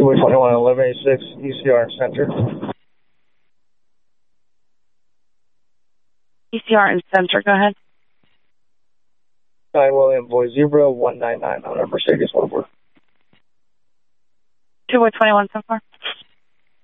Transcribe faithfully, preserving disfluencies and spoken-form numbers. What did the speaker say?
two-way twenty-one, eleven eighty-six, E C R Center. E C R and Center, go ahead. nine William Boy Zebra, one nine nine on a Mercedes one four. two way twenty-one so far.